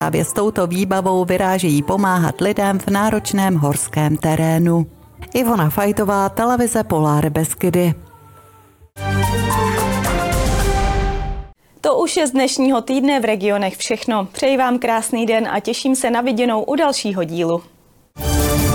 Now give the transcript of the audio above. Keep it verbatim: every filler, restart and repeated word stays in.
Právě s touto výbavou vyrážejí pomáhat lidem v náročném horském terénu. Ivona Fajtová, televize Polar Beskydy. To už je z dnešního týdne v regionech všechno. Přeji vám krásný den a těším se na viděnou u dalšího dílu.